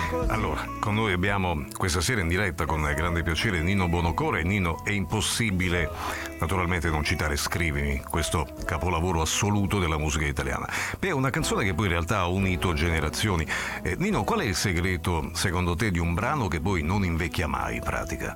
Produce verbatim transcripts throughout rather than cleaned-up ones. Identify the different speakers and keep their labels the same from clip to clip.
Speaker 1: Allora, con noi abbiamo questa sera in diretta con grande piacere Nino Buonocore. Nino, è impossibile naturalmente non citare Scrivimi, questo capolavoro assoluto della musica italiana. Beh, è una canzone che poi in realtà ha unito generazioni. Eh, Nino, qual è il segreto, secondo te, di un brano che poi non invecchia mai in pratica?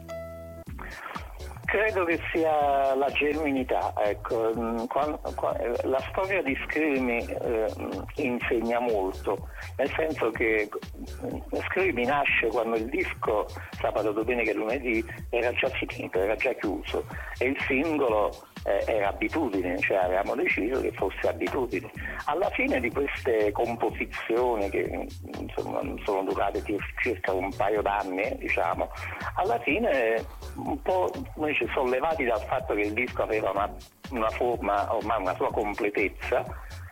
Speaker 2: Credo che sia la genuinità, ecco. Qua, qua, la storia di Scrivimi eh, insegna molto, nel senso che Scrivimi nasce quando il disco Sabato, Domenica e Lunedì era già finito, era già chiuso, e il singolo eh, era Abitudine, cioè avevamo deciso che fosse Abitudine. Alla fine di queste composizioni, che insomma sono durate circa un paio d'anni, diciamo, alla fine un po' noi ci sollevati dal fatto che il disco aveva una, una forma, ormai una sua completezza,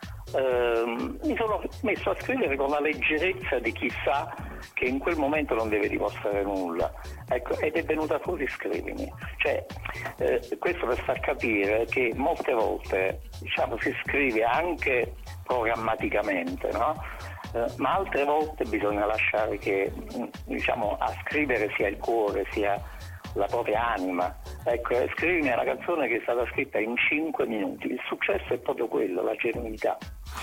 Speaker 2: ehm, mi sono messo a scrivere con la leggerezza di chi sa che in quel momento non deve dimostrare nulla, ecco, ed è venuta fuori Scrivimi. Cioè, eh, questo per far capire che molte volte, diciamo, si scrive anche programmaticamente, no? Eh, ma altre volte bisogna lasciare che, diciamo, a scrivere sia il cuore, sia la propria anima. Ecco, Scrivimi è una canzone che è stata scritta in cinque minuti. Il successo è proprio quello, la genuinità.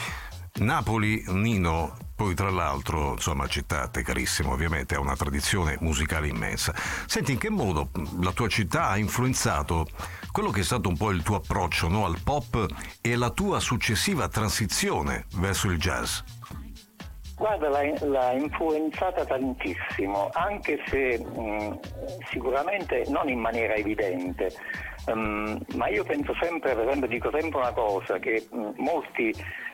Speaker 1: Napoli, Nino, poi tra l'altro, insomma, città carissimo, ovviamente ha una tradizione musicale immensa. Senti, in che modo la tua città ha influenzato quello che è stato un po' il tuo approccio, no, al pop e la tua successiva transizione verso il jazz?
Speaker 2: Guarda, l'ha, l'ha influenzata tantissimo, anche se mh, sicuramente non in maniera evidente, um, ma io penso sempre, per esempio dico sempre una cosa, che mh, molti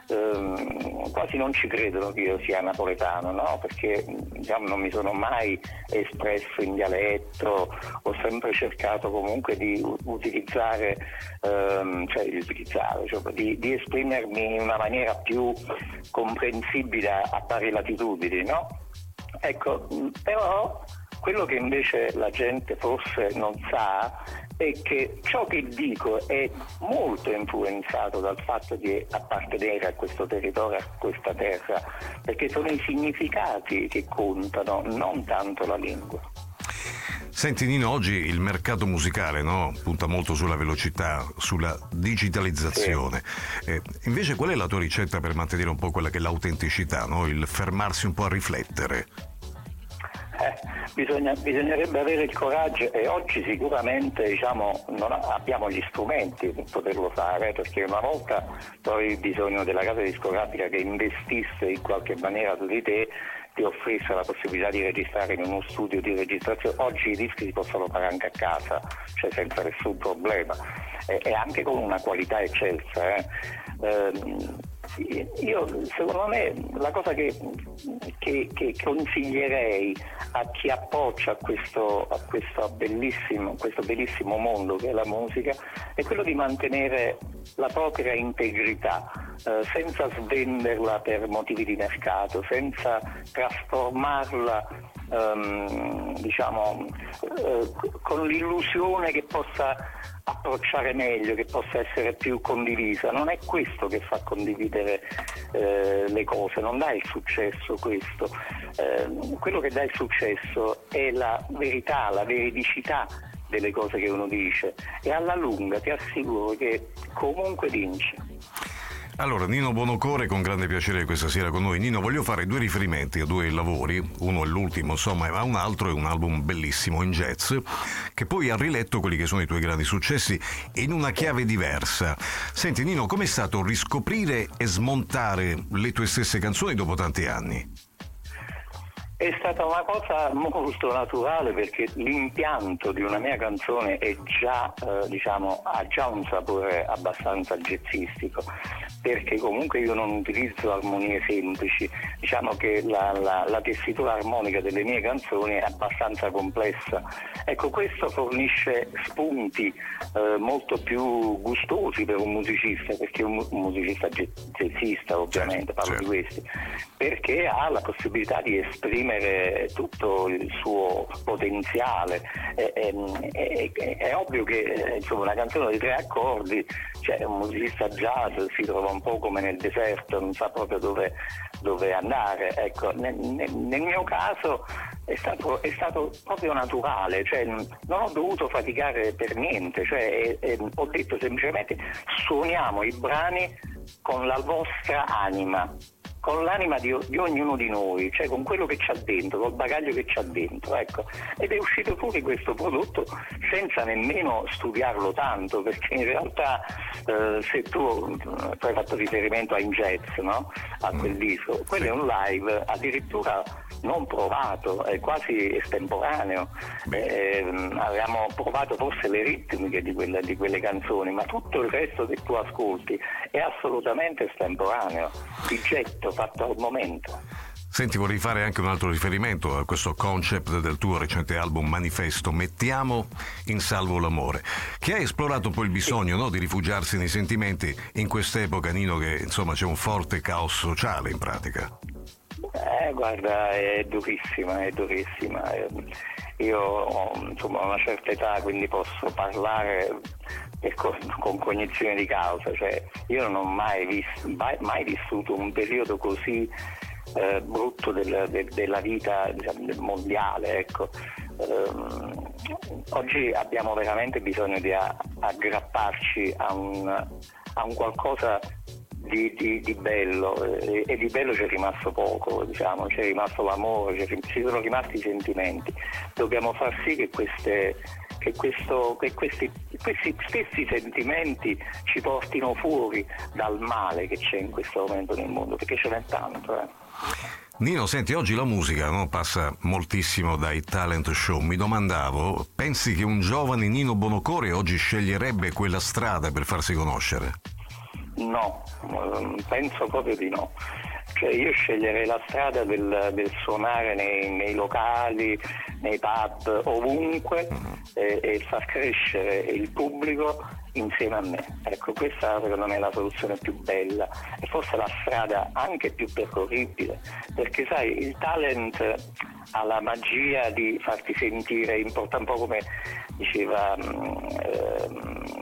Speaker 2: um, quasi non ci credono che io sia napoletano, no? Perché diciamo, non mi sono mai espresso in dialetto, ho sempre cercato comunque di utilizzare, um, cioè di utilizzare, cioè di, di esprimermi in una maniera più comprensibile a pari latitudini, no? Ecco, però quello che invece la gente forse non sa è che ciò che dico è molto influenzato dal fatto di appartenere a questo territorio, a questa terra, perché sono i significati che contano, non tanto la lingua.
Speaker 1: Senti Nino, oggi il mercato musicale, no, punta molto sulla velocità, sulla digitalizzazione. Sì. Eh, invece qual è la tua ricetta per mantenere un po' quella che è l'autenticità, no? Il fermarsi un po' a riflettere?
Speaker 2: Eh, bisogna, bisognerebbe avere il coraggio, e oggi sicuramente diciamo, non abbiamo gli strumenti per poterlo fare, perché una volta tu avevi bisogno della casa discografica che investisse in qualche maniera su di te, ti offrisse la possibilità di registrare in uno studio di registrazione. Oggi i dischi si possono fare anche a casa, cioè senza nessun problema, e, e anche con una qualità eccelsa. Eh. Ehm, io secondo me la cosa che, che, che consiglierei a chi appoggia a questo, a questo bellissimo, questo bellissimo mondo che è la musica è quello di mantenere la propria integrità, eh, senza svenderla per motivi di mercato, senza trasformarla ehm, diciamo eh, con l'illusione che possa approcciare meglio, che possa essere più condivisa. Non è questo che fa condividere eh, le cose, non dà il successo questo. Eh, quello che dà il successo è la verità, la veridicità delle cose che uno dice, e alla lunga ti assicuro che comunque vince.
Speaker 1: Allora, Nino Buonocore, con grande piacere questa sera con noi. Nino, voglio fare due riferimenti a due lavori, uno è l'ultimo, insomma, ma un altro è un album bellissimo in jazz, che poi ha riletto quelli che sono i tuoi grandi successi in una chiave diversa. Senti Nino, com'è stato riscoprire e smontare le tue stesse canzoni dopo tanti anni?
Speaker 2: È stata una cosa molto naturale, perché l'impianto di una mia canzone è già, eh, diciamo, ha già un sapore abbastanza jazzistico, perché comunque io non utilizzo armonie semplici, diciamo che la, la, la tessitura armonica delle mie canzoni è abbastanza complessa. Ecco, questo fornisce spunti eh, molto più gustosi per un musicista, perché un, un musicista jazzista, ovviamente, parlo
Speaker 1: certo.
Speaker 2: di questi, perché ha la possibilità di esprimere esprimere tutto il suo potenziale. È, è, è, è ovvio che insomma, una canzone di tre accordi, cioè un musicista jazz si trova un po' come nel deserto, non sa proprio dove, dove andare. Ecco, nel, nel, nel mio caso è stato, è stato proprio naturale, cioè non ho dovuto faticare per niente, cioè, eh, ho detto semplicemente suoniamo i brani con la vostra anima, con l'anima di, di ognuno di noi, cioè con quello che c'ha dentro, col bagaglio che c'ha dentro, ecco. Ed è uscito fuori questo prodotto senza nemmeno studiarlo tanto, perché in realtà eh, se tu, tu hai fatto riferimento a In Jazz, no? A quel disco, quello è un live addirittura non provato, è quasi estemporaneo. Eh, avevamo provato forse le ritmiche di quelle, di quelle canzoni, ma tutto il resto che tu ascolti è assolutamente estemporaneo, di getto, fatto al momento.
Speaker 1: Senti, vorrei fare anche un altro riferimento a questo concept del tuo recente album Manifesto, Mettiamo in salvo l'amore, che ha esplorato poi il bisogno, no, di rifugiarsi nei sentimenti in quest'epoca, Nino, che insomma c'è un forte caos sociale in pratica.
Speaker 2: Eh, guarda, è durissima, è durissima. Io ho insomma una certa età, quindi posso parlare con, con cognizione di causa, cioè io non ho mai visto, mai, mai vissuto un periodo così eh, brutto del, de, della vita, diciamo, mondiale, ecco. Um, oggi abbiamo veramente bisogno di a, aggrapparci a un, a un qualcosa Di, di, di bello, e, e di bello c'è rimasto poco, diciamo, c'è rimasto l'amore, c'è, ci sono rimasti i sentimenti. Dobbiamo far sì che, queste, che, questo, che questi, questi stessi sentimenti ci portino fuori dal male che c'è in questo momento nel mondo, perché ce n'è tanto. Eh.
Speaker 1: Nino, senti, oggi la musica, no, passa moltissimo dai talent show. Mi domandavo, pensi che un giovane Nino Bonocore oggi sceglierebbe quella strada per farsi conoscere?
Speaker 2: No, penso proprio di no. Cioè io sceglierei la strada del, del suonare nei, nei locali, nei pub, ovunque, e, e far crescere il pubblico insieme a me. Ecco, questa secondo me è la soluzione più bella e forse la strada anche più percorribile, perché sai, il talent ha la magia di farti sentire importante, un po' come diceva ehm,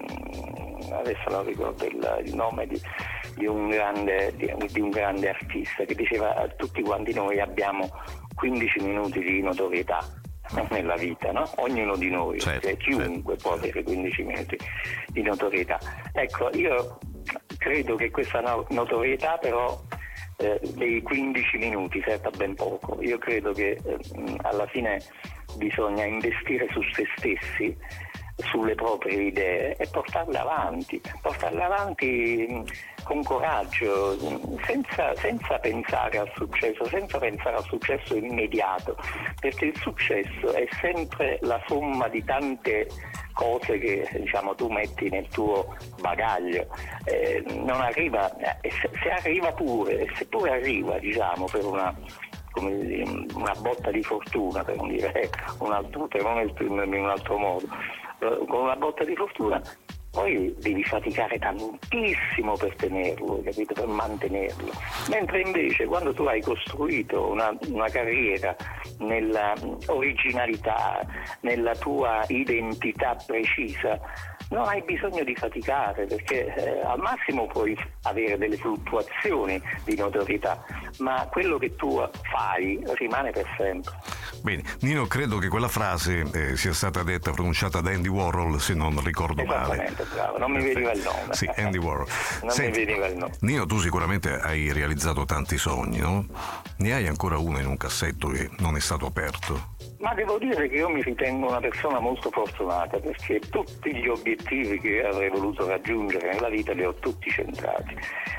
Speaker 2: adesso non ricordo il, il nome di, di, un grande, di, di un grande artista che diceva tutti quanti noi abbiamo quindici minuti di notorietà nella vita, no? Ognuno di noi,
Speaker 1: certo,
Speaker 2: cioè, chiunque
Speaker 1: certo.
Speaker 2: può avere quindici minuti di notorietà. Ecco, io credo che questa no- notorietà però eh, dei quindici minuti serva ben poco. Io credo che eh, alla fine bisogna investire su se stessi, sulle proprie idee e portarle avanti, portarle avanti con coraggio, senza, senza pensare al successo, senza pensare al successo immediato, perché il successo è sempre la somma di tante cose che diciamo tu metti nel tuo bagaglio. Eh, non arriva, eh, se, se arriva pure, seppure arriva diciamo per una come dire, una botta di fortuna, per non dire eh, un altro, per non esprimermi in un altro modo, eh, con una botta di fortuna poi devi faticare tantissimo per tenerlo, capito? Per mantenerlo. Mentre invece quando tu hai costruito una, una carriera nella originalità, nella tua identità precisa, non hai bisogno di faticare, perché eh, al massimo puoi avere delle fluttuazioni di notorietà, ma quello che tu fai rimane per sempre.
Speaker 1: Bene, Nino, credo che quella frase eh, sia stata detta, pronunciata da Andy Warhol, se non ricordo male.
Speaker 2: Esattamente, bravo, non mi veniva il nome.
Speaker 1: Sì, Andy Warhol.
Speaker 2: non
Speaker 1: Senti,
Speaker 2: mi veniva il nome.
Speaker 1: Nino, tu sicuramente hai realizzato tanti sogni, no? Ne hai ancora uno in un cassetto che non è stato aperto?
Speaker 2: Ma devo dire che io mi ritengo una persona molto fortunata, perché tutti gli obiettivi che avrei voluto raggiungere nella vita li ho tutti centrati.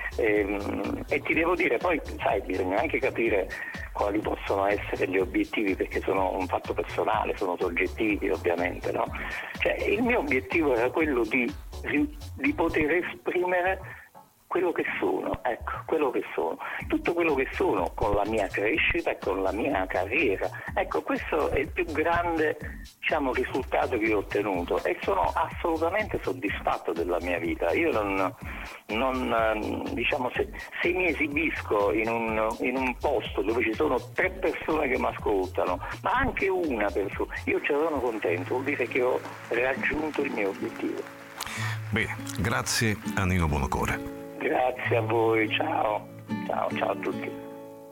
Speaker 2: E, e ti devo dire, poi sai, bisogna anche capire quali possono essere gli obiettivi, perché sono un fatto personale, sono soggettivi ovviamente, no? Cioè, il mio obiettivo era quello di, di poter esprimere quello che sono, ecco, quello che sono, tutto quello che sono con la mia crescita e con la mia carriera. Ecco, questo è il più grande, diciamo, risultato che ho ottenuto e sono assolutamente soddisfatto della mia vita. Io non, non diciamo, se, se mi esibisco in un, in un posto dove ci sono tre persone che mi ascoltano, ma anche una persona, io ci sono contento, vuol dire che ho raggiunto il mio obiettivo.
Speaker 1: Bene, grazie a Nino Buonocore.
Speaker 2: Grazie a voi, ciao, ciao, ciao a tutti.